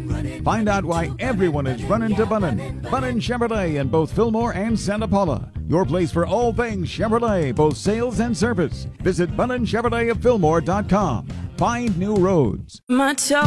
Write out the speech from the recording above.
Find out why everyone is running to Bunnin. Bunnin Chevrolet in both Fillmore and Santa Paula. Your place for all things Chevrolet, both sales and service. Visit BunninChevroletofFillmore.com. Find new roads. My